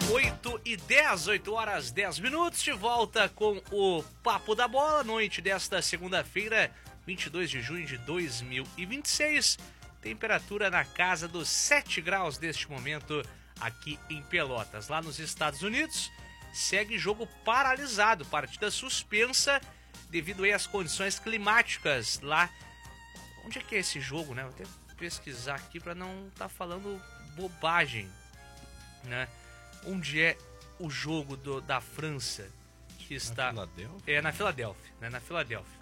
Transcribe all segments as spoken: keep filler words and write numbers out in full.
oito e dez, oito horas dez minutos, de volta com o Papo da Bola, noite desta segunda-feira, vinte e dois de junho de dois mil e vinte e seis, temperatura na casa dos sete graus neste momento aqui em Pelotas. Lá nos Estados Unidos, segue jogo paralisado, partida suspensa devido aí às condições climáticas lá. Onde é que é esse jogo, né? Vou até pesquisar aqui para não estar tá falando bobagem, né? Onde é o jogo do, da França que está... Na Filadélfia? É, na Filadélfia, né? Na Filadélfia.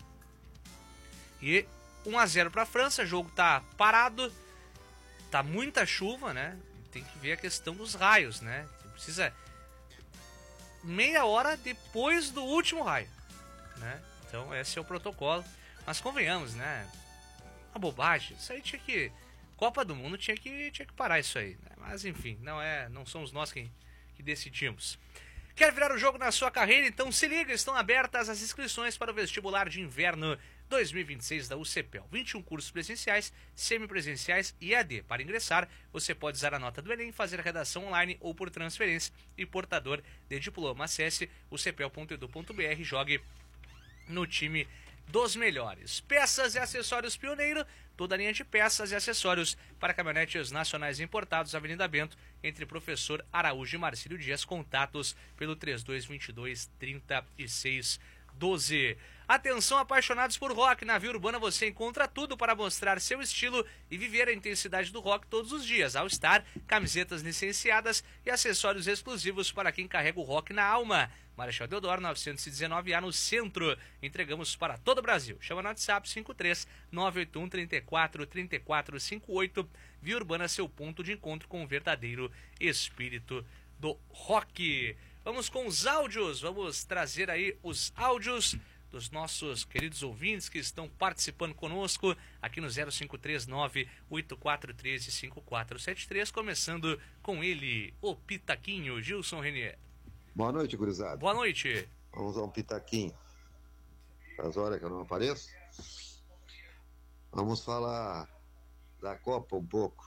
E um a zero para a França, o jogo tá parado, tá muita chuva, né? Tem que ver a questão dos raios, né? Precisa meia hora depois do último raio, né? Então esse é o protocolo. Mas convenhamos, né? Uma bobagem. Isso aí tinha que... Copa do Mundo tinha que, tinha que parar isso aí, né? Mas enfim, não é, não somos nós quem que decidimos. Quer virar o jogo na sua carreira? Então se liga, estão abertas as inscrições para o vestibular de inverno dois mil e vinte e seis da U C P E L. vinte e um cursos presenciais, semipresenciais e E A D. Para ingressar, você pode usar a nota do Enem, fazer a redação online ou por transferência e portador de diploma. Acesse u c p e l ponto e d u ponto b r e jogue no time dos melhores. Peças e acessórios Pioneiro, toda a linha de peças e acessórios para caminhonetes nacionais importados, Avenida Bento, entre Professor Araújo e Marcílio Dias. Contatos pelo trinta e dois, vinte e dois, trinta e seis, doze. Atenção, apaixonados por rock, na Via Urbana você encontra tudo para mostrar seu estilo e viver a intensidade do rock todos os dias. All Star, camisetas licenciadas e acessórios exclusivos para quem carrega o rock na alma. Marechal Deodoro novecentos e dezenove A no centro. Entregamos para todo o Brasil. Chama no WhatsApp cinco três nove oito um, três quatro, três quatro cinco oito. Via Urbana, seu ponto de encontro com o verdadeiro espírito do rock. Vamos com os áudios. Vamos trazer aí os áudios dos nossos queridos ouvintes que estão participando conosco aqui no zero cinco três nove, oito quatro um três, cinco quatro sete três. Começando com ele, o Pitaquinho, Gilson Renier. Boa noite, gurizada. Boa noite. Vamos a um pitaquinho. Faz hora que eu não apareço. Vamos falar da Copa um pouco.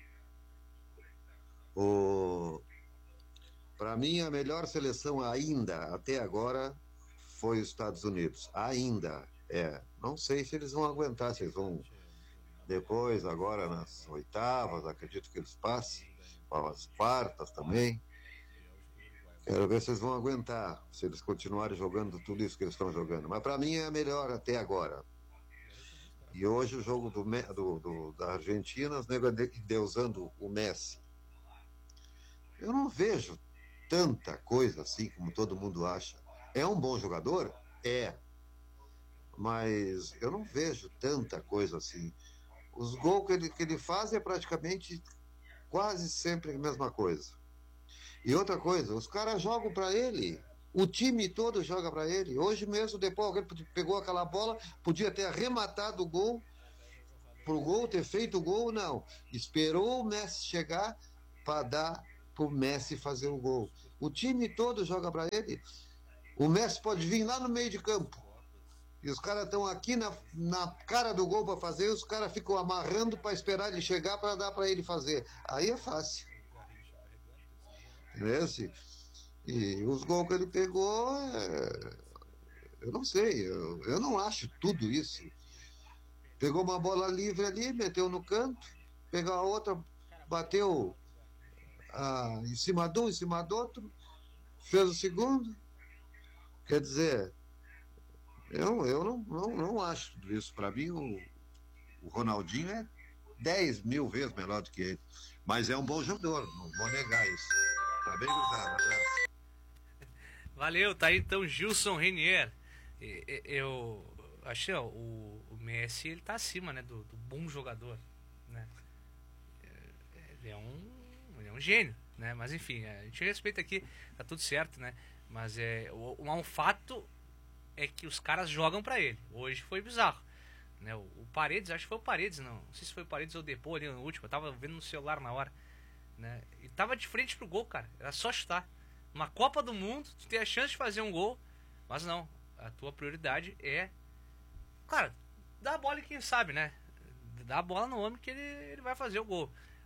O... Para mim, a melhor seleção ainda, até agora, foi os Estados Unidos. Ainda é. Não sei se eles vão aguentar, se eles vão depois, agora nas oitavas, acredito que eles passem, para as quartas também. Quero ver se eles vão aguentar, se eles continuarem jogando tudo isso que eles estão jogando. Mas para mim é a melhor até agora. E hoje o jogo do, do, do, da Argentina, os negros endeusando o Messi. Eu não vejo tanta coisa assim como todo mundo acha. É um bom jogador? É. Mas eu não vejo tanta coisa assim. Os gols que ele, que ele faz é praticamente quase sempre a mesma coisa. E outra coisa, os caras jogam para ele, o time todo joga para ele. Hoje mesmo, depois alguém pegou aquela bola, podia ter arrematado o gol, pro gol, ter feito o gol, não. Esperou o Messi chegar para dar pro Messi fazer o gol. O time todo joga para ele. O Messi pode vir lá no meio de campo. E os caras estão aqui na, na cara do gol para fazer, e os caras ficam amarrando para esperar ele chegar para dar para ele fazer. Aí é fácil. Esse, e os gols que ele pegou, é, eu não sei, eu, eu não acho tudo isso. Pegou uma bola livre ali, meteu no canto, pegou a outra, bateu ah, em cima de um, em cima do outro, fez o segundo. Quer dizer, eu, eu não, não, não acho tudo isso. Para mim, o, o Ronaldinho é dez mil vezes melhor do que ele. Mas é um bom jogador, não vou negar isso. Tá bem, Gustavo? Valeu, tá aí então Gilson Renier. Eu achei, ó, o, o Messi, ele tá acima, né, do, do bom jogador, né? Ele é um, ele é um gênio, né? Mas enfim, a gente respeita aqui, tá tudo certo, né? Mas é, um, um fato é que os caras jogam pra ele. Hoje foi bizarro, né? O, o Paredes, acho que foi o Paredes, não, não sei se foi o Paredes ou o Depô ali no último, eu tava vendo no celular na hora, né? E tava de frente pro gol, cara, era só chutar. Uma Copa do Mundo, tu tem a chance de fazer um gol, mas não, a tua prioridade é, cara, dá a bola e quem sabe, né? Dá a bola no homem que ele, ele vai fazer o gol.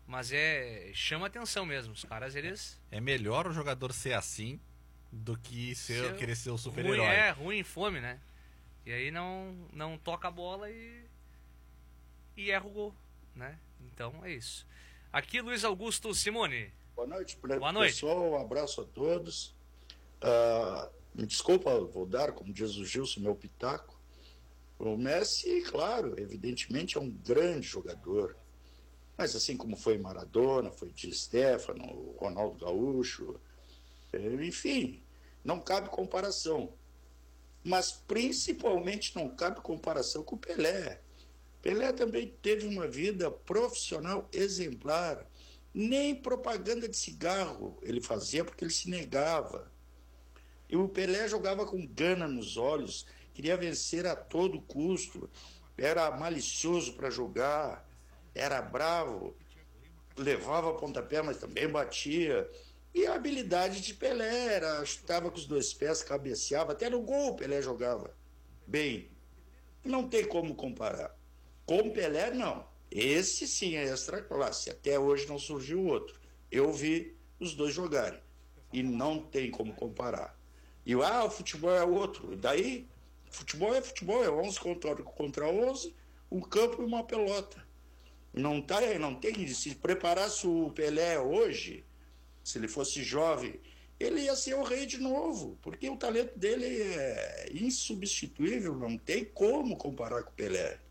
Mas é chama atenção mesmo. Os caras, eles... É melhor o jogador ser assim do que ser, Ser querer ser o ruim, super-herói. é, ruim em fome, né? E aí não, não toca a bola e... E erra o gol, né? Então é isso. Aqui, Luiz Augusto Simone. Boa noite, Boa noite. pessoal. Um abraço a todos. Uh, me desculpa, vou dar, como diz o Gilson, meu pitaco. O Messi, claro, evidentemente é um grande jogador. Mas assim como foi Maradona, foi Di Stéfano, Ronaldo Gaúcho, enfim, não cabe comparação. Mas principalmente não cabe comparação com o Pelé. Pelé também teve uma vida profissional exemplar. Nem propaganda de cigarro ele fazia porque ele se negava. E o Pelé jogava com gana nos olhos, queria vencer a todo custo, era malicioso para jogar, era bravo, levava pontapé, mas também batia. E a habilidade de Pelé era, chutava com os dois pés, cabeceava, até no gol o Pelé jogava bem. Não tem como comparar. Com Pelé, não. Esse sim é extra classe. Até hoje não surgiu outro. Eu vi os dois jogarem. E não tem como comparar. E ah, o futebol é outro. E daí, futebol é futebol. É onze contra, contra onze, um campo e uma pelota. Não, tá, não tem. Se preparasse o Pelé hoje, se ele fosse jovem, ele ia ser o rei de novo. Porque o talento dele é insubstituível. Não tem como comparar com o Pelé.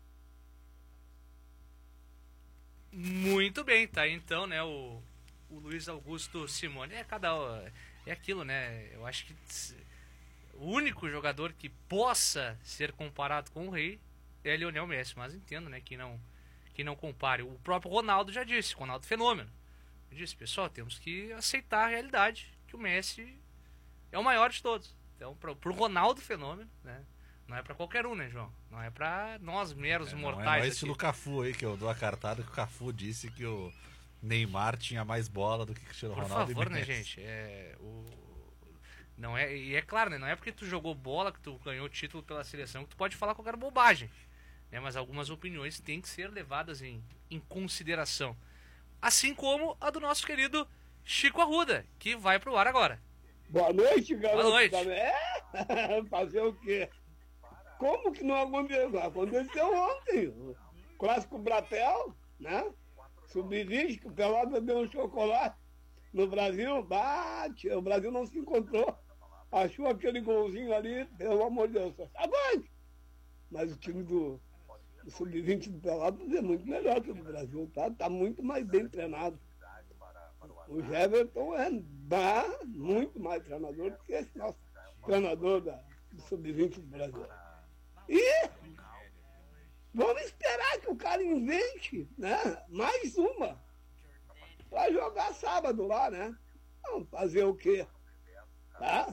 Muito bem, tá? Então, né, o, o Luiz Augusto Simone é cada é aquilo, né? Eu acho que o único jogador que possa ser comparado com o rei é Lionel Messi, mas entendo, né, que não que não compare. O próprio Ronaldo já disse, Ronaldo Fenômeno. Ele disse, pessoal, temos que aceitar a realidade que o Messi é o maior de todos. Então, pro, pro Ronaldo Fenômeno, né? Não é pra qualquer um, né, João? Não é pra nós meros é, mortais. Não é aqui. estilo Cafu aí, que eu dou a cartada que o Cafu disse que o Neymar tinha mais bola do que o Cristiano Ronaldo. Por favor, né, gente? É, o... Não é, e é claro, né? Não é porque tu jogou bola, que tu ganhou título pela seleção, que tu pode falar qualquer bobagem. Né? Mas algumas opiniões têm que ser levadas em, em consideração. Assim como a do nosso querido Chico Arruda, que vai pro ar agora. Boa noite, garoto. Boa noite. É? Fazer o quê? Como que não aconteceu? Aconteceu ontem. O clássico Bratel, né? sub vinte, que o Pelada deu um chocolate no Brasil. Bate, o Brasil não se encontrou. Achou aquele golzinho ali, pelo amor de Deus. Aguante! Mas o time do, do sub vinte do Pelado é muito melhor que o do Brasil, tá? Tá muito mais bem treinado. O Everton é bah, muito mais treinador do que esse nosso treinador da, do sub vinte do Brasil. E vamos esperar que o cara invente, né? Mais uma para jogar sábado lá, né? Vamos fazer o quê? Tá?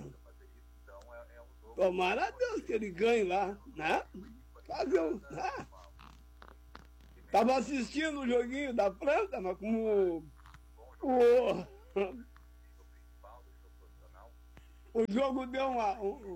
Tomara a Deus que ele ganhe lá, né? Fazer um. Né? Tava assistindo o joguinho da França, mas como o, o jogo deu uma,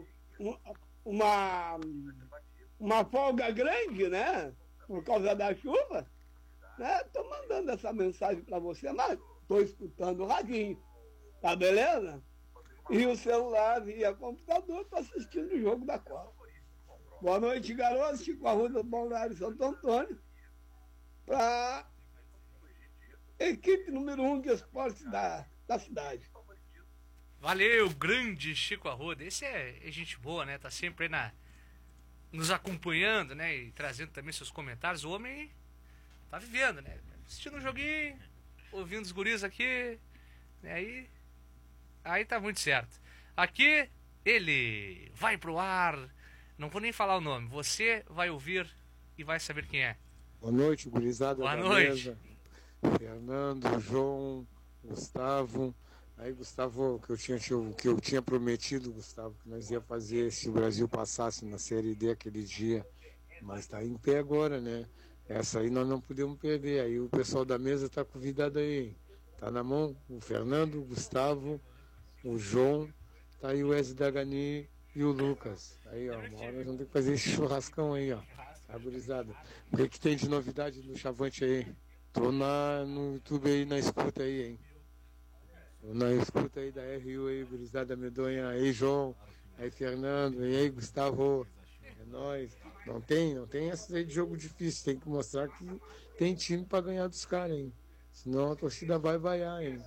uma, uma folga grande, né? Por causa da chuva, né? Tô mandando essa mensagem para você, mas tô escutando o radinho, tá beleza? E o celular via computador, tô assistindo o jogo da Copa. Boa noite, garoto. Chico Arruda, Balneário Santo Antônio, para equipe número um de esportes da, da cidade. Valeu, grande Chico Arruda. Esse é, é gente boa, né? Tá sempre aí na, nos acompanhando, né? E trazendo também seus comentários. O homem tá vivendo, né? Assistindo um joguinho, ouvindo os guris aqui. Né? Aí, aí tá muito certo. Aqui, ele vai pro ar. Não vou nem falar o nome. Você vai ouvir e vai saber quem é. Boa noite, gurizada. Boa da noite. Mesa. Fernando, João, Gustavo. Aí, Gustavo, que eu tinha, que eu tinha prometido, Gustavo, que nós ia fazer se o Brasil passasse na Série D aquele dia. Mas tá em pé agora, né? Essa aí nós não podemos perder. Aí o pessoal da mesa tá convidado aí. Tá na mão o Fernando, o Gustavo, o João, tá aí o Wesley Dagani e o Lucas. Aí, ó, uma hora nós vamos ter que fazer esse churrascão aí, ó. Tá, gurizada. O que, que tem de novidade no Chavante aí? Tô na, no YouTube aí, na escuta aí, hein? Tô na escuta aí da R U aí, gurizada medonha. Aí, João. Aí, Fernando. E aí, Gustavo. É nóis. Não tem, não tem essas aí de jogo difícil. Tem que mostrar que tem time pra ganhar dos caras, hein? Senão a torcida vai vaiar, hein?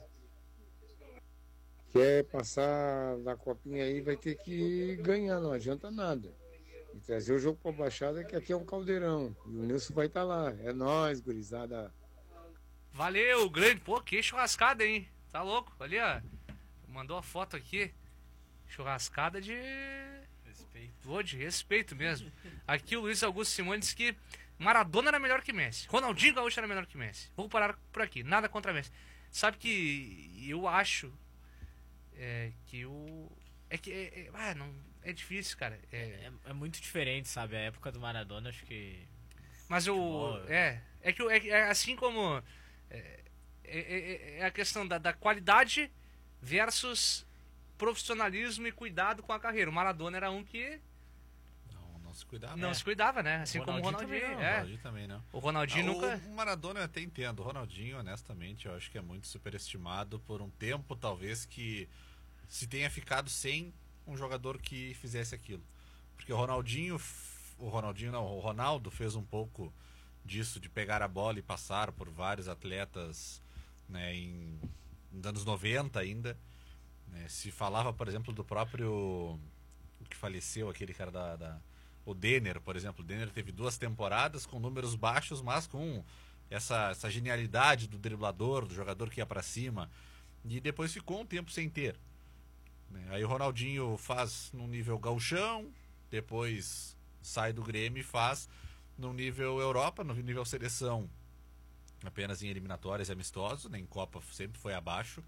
Quer passar da copinha aí, vai ter que ganhar, não adianta nada. E trazer o jogo pra Baixada, que aqui é um caldeirão. E o Nilson vai estar lá. É nóis, gurizada. Valeu, grande. Pô, que churrascada, hein? Tá louco? Ali, ó. Mandou a foto aqui. Churrascada de... Respeito. Pô, de respeito mesmo. Aqui o Luiz Augusto Simões disse que Maradona era melhor que Messi. Ronaldinho Gaúcho era melhor que Messi. Vou parar por aqui. Nada contra Messi. Sabe que eu acho é, que o... É que... É, é, ah, não... É difícil, cara. É... É, é muito diferente, sabe? A época do Maradona, acho que... Mas o... Futebol. É... É que é, é assim como... É, é, é a questão da, da qualidade versus profissionalismo e cuidado com a carreira. O Maradona era um que Não, não se cuidava. não É. se cuidava, né? Assim O como o Ronaldinho Ronaldinho. também não, é. O Ronaldinho também não. O Ronaldinho Ah, nunca... O Maradona eu até entendo. O Ronaldinho, honestamente, eu acho que é muito superestimado por um tempo, talvez, que se tenha ficado sem um jogador que fizesse aquilo. Porque o Ronaldinho, o Ronaldinho não, o Ronaldo fez um pouco disso, de pegar a bola e passar por vários atletas, né, em, nos anos noventa ainda. Né, se falava, por exemplo, do próprio que faleceu, aquele cara da... da o Denner, por exemplo. O Denner teve duas temporadas com números baixos, mas com essa, essa genialidade do driblador, do jogador que ia pra cima. E depois ficou um tempo sem ter. Né? Aí o Ronaldinho faz num nível gauchão, depois sai do Grêmio e faz no nível Europa, no nível seleção, apenas em eliminatórias e amistosos, né? Em Copa sempre foi abaixo.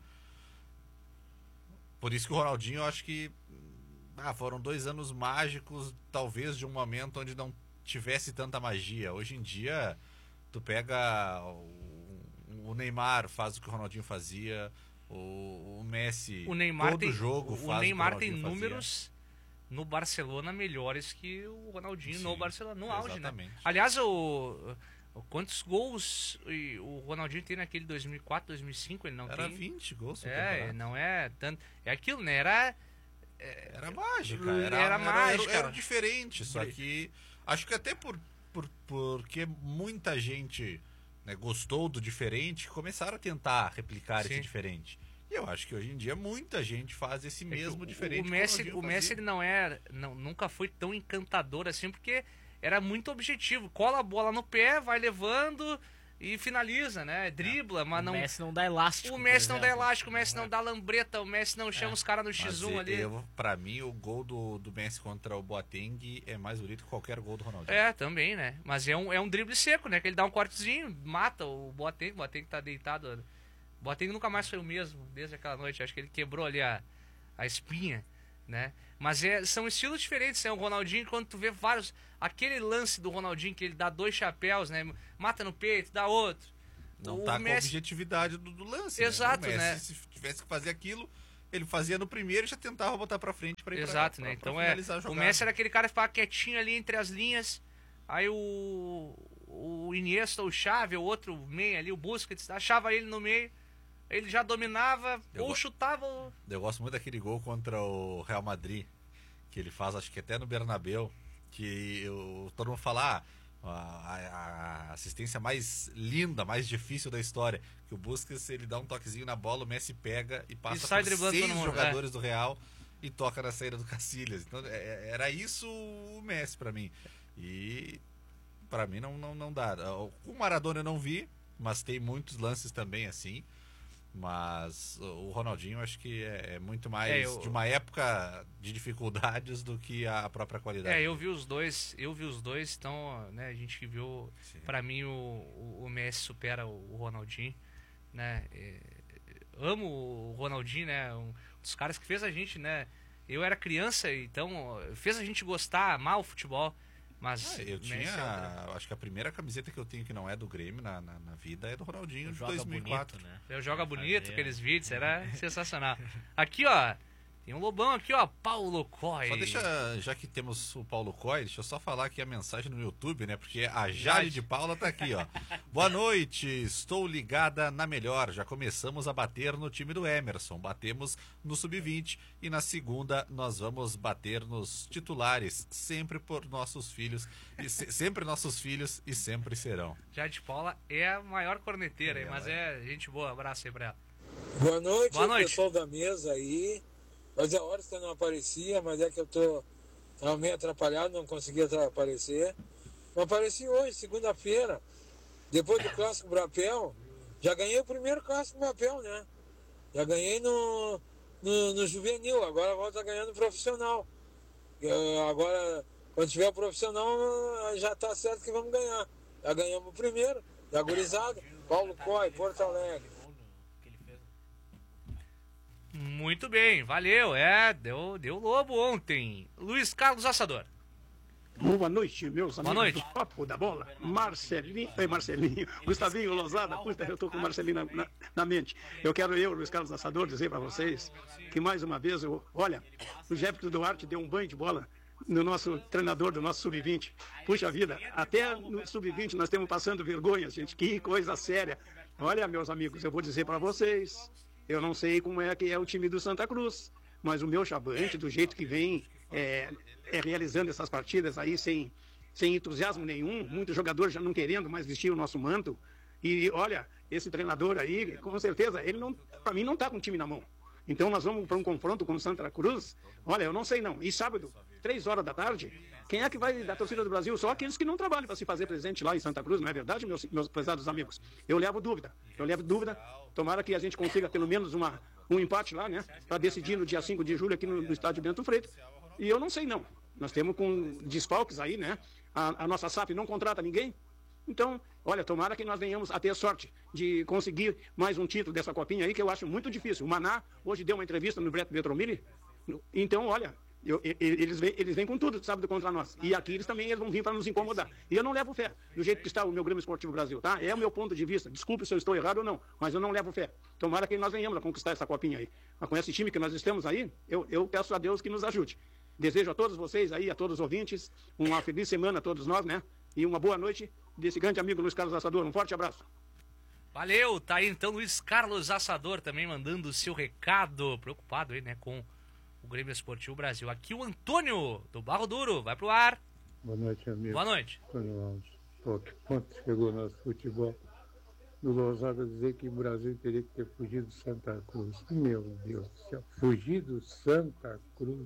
Por isso que o Ronaldinho, eu acho que ah, foram dois anos mágicos, talvez de um momento onde não tivesse tanta magia. Hoje em dia, tu pega o, o Neymar, faz o que o Ronaldinho fazia, o, o Messi, O Neymar todo tem, jogo faz o Neymar o que o tem Ronaldinho números no Barcelona melhores que o Ronaldinho Sim, no Barcelona, no auge, exatamente. né? Aliás, o, o quantos gols o Ronaldinho tem naquele dois mil e quatro, dois mil e cinco, ele não fazia. Era tem. vinte gols no É, campeonato. não é tanto. É aquilo, né? Era Era mágica, Era era, era, mágica. era, era diferente, só que acho que até por, por porque muita gente, né, gostou do diferente, começaram a tentar replicar Sim. esse diferente. E eu acho que hoje em dia muita gente faz esse mesmo o, diferente. O que Messi, Ronaldinho o Messi fazia. ele não é, não, nunca foi tão encantador assim, porque era muito objetivo. Cola a bola no pé, vai levando e finaliza, né? Dribla, mas o não. Messi não dá elástico. O Messi por não dá exemplo. elástico, o Messi não dá lambreta, o Messi não chama É. os caras no Mas X um ali. eu, pra mim, o gol do, do Messi contra o Boateng é mais bonito que qualquer gol do Ronaldinho. É, também, né? Mas é um, é um drible seco, né? Que ele dá um cortezinho, mata o Boateng, o Boateng tá deitado. O Boateng nunca mais foi o mesmo desde aquela noite. Acho que ele quebrou ali a, a espinha, né? Mas é, são estilos diferentes, né? O Ronaldinho, quando tu vê vários... Aquele lance do Ronaldinho que ele dá dois chapéus, né? Mata no peito, dá outro. Não O tá com a Messi- objetividade do, do lance. Exato, né? O Messi, né? se tivesse que fazer aquilo, ele fazia no primeiro e já tentava botar pra frente pra ir Exato, pra, né? pra, pra Então é. finalizar a O jogada. Messi era aquele cara que ficava quietinho ali entre as linhas. Aí o. O Iniesta, o Xavi, o outro meio ali, o Busquets, achava ele no meio. Ele já dominava, Eu ou go- chutava. Ou... Eu gosto muito daquele gol contra o Real Madrid, que ele faz, acho que até no Bernabéu, que eu, todo mundo fala, ah, a, a assistência mais linda, mais difícil da história, que o Busquets, ele dá um toquezinho na bola, o Messi pega e passa E sai por driblando seis todo mundo, jogadores do Real e toca na saída do Cacilhas. Então é- era isso o Messi pra mim. E pra mim não, não, não dá. O Maradona eu não vi, mas tem muitos lances também assim. Mas o Ronaldinho acho que é, é muito mais É, eu- de uma época de dificuldades do que a própria qualidade. É, eu vi os dois, eu vi os dois, então, né, a gente que viu, Sim. pra mim o, o, o Messi supera o, o Ronaldinho, né? É, amo o Ronaldinho, né? Um dos caras que fez a gente, né? Eu era criança, então fez a gente gostar, amar o futebol. Mas Ah, eu o Messi tinha, é o- acho que a primeira camiseta que eu tenho que não é do Grêmio na, na, na vida é do Ronaldinho de Joga dois mil e quatro. bonito, né? Eu joga bonito, Fazer. aqueles vídeos, era sensacional. Aqui, ó, Tem um Lobão aqui, ó, Paulo Coy. Só deixa, já que temos o Paulo Coy, deixa eu só falar aqui a mensagem no YouTube, né? Porque a Jade de Paula tá aqui, ó. Boa noite, estou ligada na melhor. Já começamos a bater no time do Emerson. Batemos no sub vinte e na segunda nós vamos bater nos titulares, sempre por nossos filhos, e se, sempre nossos filhos e sempre serão. Jade de Paula é a maior corneteira, É, mas é gente boa. Abraço aí pra ela. Boa noite, Boa noite. pessoal da mesa aí. Fazia horas que eu não aparecia, mas é que eu tô tava meio atrapalhado, não conseguia aparecer. Eu apareci hoje, segunda-feira, depois do Clássico Brapel. Já ganhei o primeiro Clássico Brapel, né? Já ganhei no, no, no juvenil, agora volta ganhando no profissional. Eu, agora, quando tiver o profissional, já tá certo que vamos ganhar. Já ganhamos o primeiro, já gurizado. Paulo Coy, Porto Alegre. Muito bem, valeu. É, deu, deu Lobo ontem. Luiz Carlos Assador. Boa noite, meus Boa amigos noite. do Papo da Bola. Marcelinho, ei, Marcelinho, Gustavinho Lozada, puta, eu tô com o Marcelinho na, na, na mente. Eu quero eu, Luiz Carlos Assador, dizer para vocês que mais uma vez, eu, olha, o Jefferson Duarte deu um banho de bola no nosso treinador do nosso sub vinte. Puxa vida, até no sub vinte nós estamos passando vergonha, gente, que coisa séria. Olha, meus amigos, eu vou dizer para vocês, eu não sei como é que é o time do Santa Cruz, mas o meu Chabante, do jeito que vem é, é realizando essas partidas aí sem, sem entusiasmo nenhum, muitos jogadores já não querendo mais vestir o nosso manto. E olha, esse treinador aí, com certeza, ele não, para mim não está com o time na mão. Então nós vamos para um confronto com o Santa Cruz. Olha, eu não sei não. E sábado, três horas da tarde, quem é que vai da torcida do Brasil? Só aqueles que não trabalham para se fazer presente lá em Santa Cruz, não é verdade, meus, meus prezados amigos? Eu levo dúvida. Eu levo dúvida. Tomara que a gente consiga pelo menos uma, um empate lá, né? Para decidir no dia cinco de julho aqui no, no estádio Bento Freitas. E eu não sei não. Nós temos com desfalques aí, né? A, a nossa S A F não contrata ninguém. Então, olha, tomara que nós venhamos a ter sorte de conseguir mais um título dessa copinha aí, que eu acho muito difícil. O Maná hoje deu uma entrevista no Breto Vetromilli. Então, olha, eu, eles, vêm, eles vêm com tudo sábado contra nós. E aqui eles também eles vão vir para nos incomodar. E eu não levo fé do jeito que está o meu Grêmio Esportivo Brasil, tá? É o meu ponto de vista. Desculpe se eu estou errado ou não, mas eu não levo fé. Tomara que nós venhamos a conquistar essa copinha aí. Mas com esse time que nós estamos aí, eu, eu peço a Deus que nos ajude. Desejo a todos vocês aí, a todos os ouvintes, uma feliz semana a todos nós, né? E uma boa noite desse grande amigo Luiz Carlos Assador. Um forte abraço. Valeu, tá aí então Luiz Carlos Assador também mandando o seu recado. Preocupado aí, né, com o Grêmio Esportivo Brasil. Aqui o Antônio, do Barro Duro, vai pro ar. Boa noite, amigo. Boa noite. Antônio Alves. Pô, que ponto chegou nosso futebol do Lousada dizer que o Brasil teria que ter fugido do Santa Cruz. Meu Deus do céu, fugir do Santa Cruz.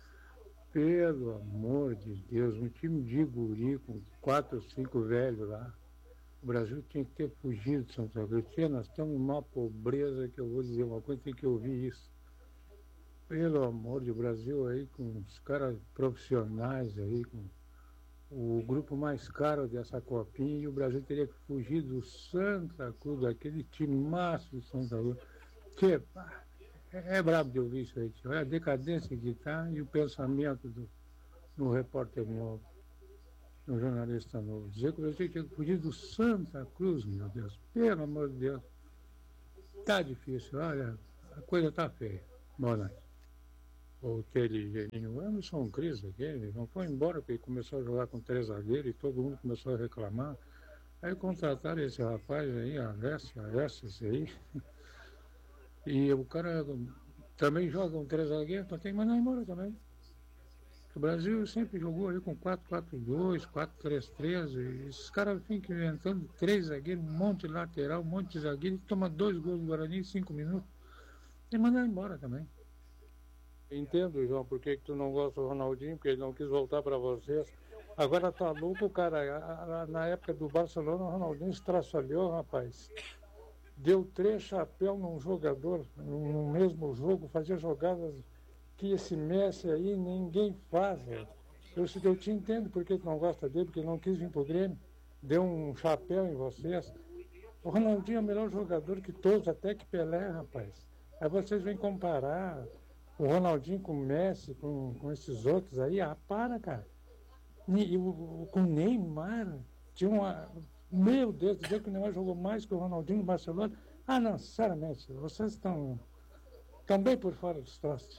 Pelo amor de Deus, um time de guri com quatro ou cinco velhos lá. O Brasil tinha que ter fugido de Santa Cruz. Nós estamos numa pobreza que eu vou dizer uma coisa, tem que ouvir isso. Pelo amor de Brasil aí, com os caras profissionais aí, com o grupo mais caro dessa copinha, e o Brasil teria que fugir do Santa Cruz, daquele time maço de Santa Cruz. Que, pá, é, é brabo de ouvir isso aí. Olha a decadência que está e o pensamento do, do repórter novo, do jornalista novo. Dizer que o Brasil tinha que fugir do Santa Cruz, meu Deus. Pelo amor de Deus. Tá difícil, olha, a coisa tá feia. Boa noite. O Teligeirinho, o Emerson Cris aqui, ele não foi embora porque ele começou a jogar com três zagueiros e todo mundo começou a reclamar. Aí contrataram esse rapaz aí, a Alessia, a Alessia, esse aí. E o cara também joga com três zagueiros, então tem que mandar embora também. O Brasil sempre jogou aí com quatro quatro dois, quatro três três, e esses caras ficam inventando três zagueiros, um monte de lateral, um monte de zagueiro, e toma dois gols do Guarani em cinco minutos. Tem que mandar embora também. Entendo, João, por que, que tu não gosta do Ronaldinho, porque ele não quis voltar para vocês. Agora tá louco, cara. Na época do Barcelona, o Ronaldinho estraçalhou, rapaz. Deu três chapéus num jogador, no mesmo jogo, fazia jogadas que esse Messi aí ninguém faz, velho. Eu, eu te entendo por que tu não gosta dele, porque ele não quis vir pro Grêmio. Deu um chapéu em vocês. O Ronaldinho é o melhor jogador que todos, até que Pelé, rapaz. Aí vocês vêm comparar o Ronaldinho com o Messi, com, com esses outros aí, ah, para, cara. E, e o, com o Neymar, tinha uma... Meu Deus, dizer que o Neymar jogou mais que o Ronaldinho no Barcelona. Ah, não, sinceramente, vocês estão, estão bem por fora dos troços.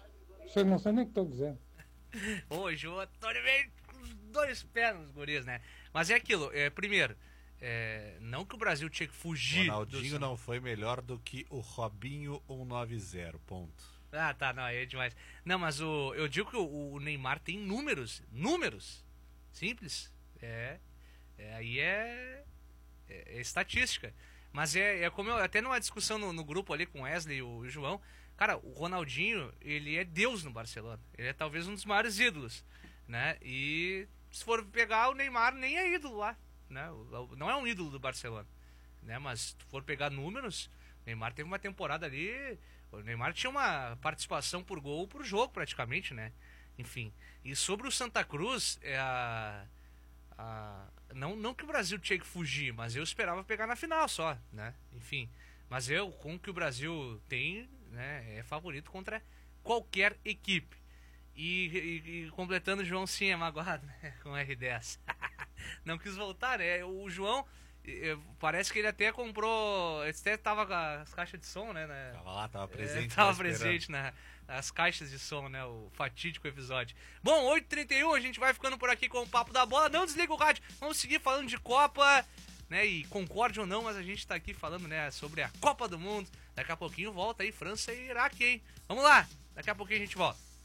Vocês não sabem nem o que estão dizendo. Hoje o Antônio veio com os dois pés nos guris, né? Mas é aquilo, é, primeiro, é, não que o Brasil tinha que fugir. Ronaldinho do... não foi melhor do que o Robinho cento e noventa, ponto. Ah, tá, não, aí é demais. Não, mas o, eu digo que o, o Neymar tem números, números, simples, é, é aí é, é, é estatística. Mas é, é como eu, até numa discussão no, no grupo ali com o Wesley e o João, cara, o Ronaldinho, ele é Deus no Barcelona. Ele é talvez um dos maiores ídolos, né? E se for pegar o Neymar, nem é ídolo lá, né? Não é um ídolo do Barcelona, né? Mas se for pegar números, o Neymar teve uma temporada ali, o Neymar tinha uma participação por gol por jogo praticamente, né? Enfim. E sobre o Santa Cruz, é a... a não, não que o Brasil tinha que fugir, mas eu esperava pegar na final só, né? Enfim. Mas eu, com o que o Brasil tem, né, é favorito contra qualquer equipe. E, e, e completando, o João sim é magoado, né, com o R dez. Não quis voltar, né? O João, parece que ele até comprou, ele até tava com as caixas de som, né? né? Tava lá, tava presente. É, tava presente na, nas caixas de som, né? O fatídico episódio. Bom, oito e trinta e um, a gente vai ficando por aqui com o Papo da Bola. Não desliga o rádio, vamos seguir falando de Copa, né? E concorde ou não, mas a gente tá aqui falando, né, sobre a Copa do Mundo. Daqui a pouquinho volta aí França e Iraque, hein? Vamos lá, daqui a pouquinho a gente volta.